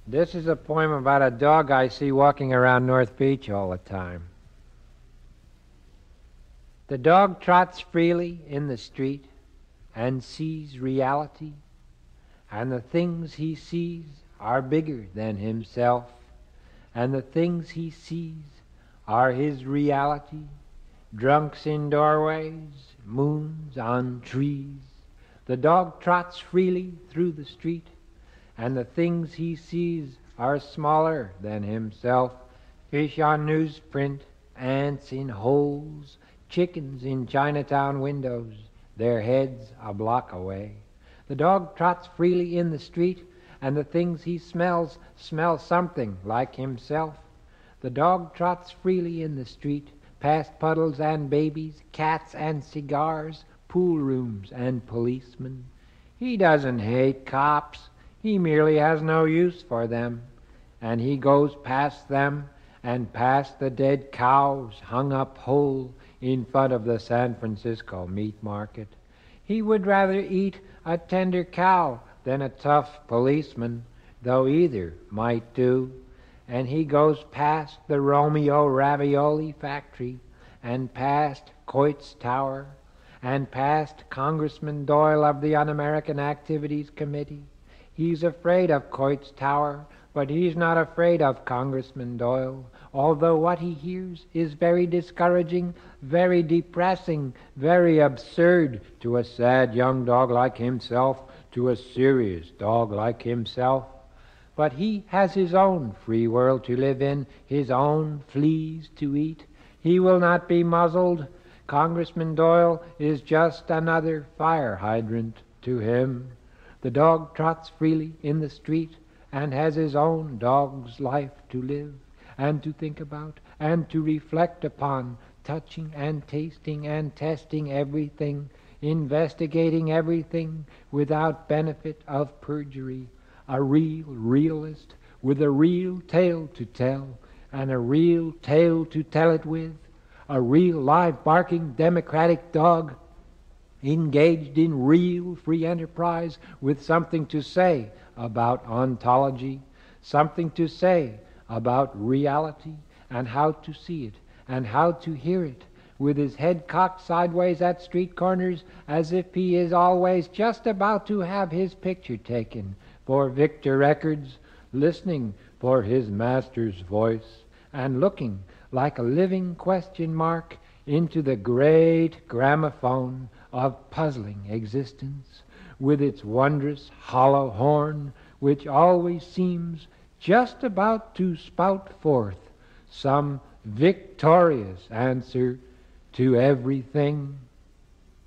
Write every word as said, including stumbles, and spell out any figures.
This is a poem about a dog I see walking around North Beach all the time. The dog trots freely in the street and sees reality, and the things he sees are bigger than himself, and the things he sees are his reality. Drunks in doorways, moons on trees. The dog trots freely through the street, and the things he sees are smaller than himself. Fish on newsprint, ants in holes, chickens in Chinatown windows, their heads a block away. The dog trots freely in the street, and the things he smells smell something like himself. The dog trots freely in the street, past puddles and babies, cats and cigars, pool rooms and policemen. He doesn't hate cops. He merely has no use for them, and he goes past them and past the dead cows hung up whole in front of the San Francisco meat market. He would rather eat a tender cow than a tough policeman, though either might do. And he goes past the Romeo Ravioli factory, and past Coit's Tower, and past Congressman Doyle of the Un-American Activities Committee. He's afraid of Coit's Tower, but he's not afraid of Congressman Doyle, although what he hears is very discouraging, very depressing, very absurd to a sad young dog like himself, to a serious dog like himself. But he has his own free world to live in, his own fleas to eat. He will not be muzzled. Congressman Doyle is just another fire hydrant to him. The dog trots freely in the street and has his own dog's life to live and to think about and to reflect upon, touching and tasting and testing everything, investigating everything without benefit of perjury. A real realist with a real tale to tell, and a real tale to tell it with. A real live barking democratic dog engaged in real free enterprise with something to say about ontology, something to say about reality and how to see it and how to hear it, with his head cocked sideways at street corners as if he is always just about to have his picture taken for Victor Records, listening for his master's voice and looking like a living question mark into the great gramophone of puzzling existence, with its wondrous hollow horn, which always seems just about to spout forth some victorious answer to everything.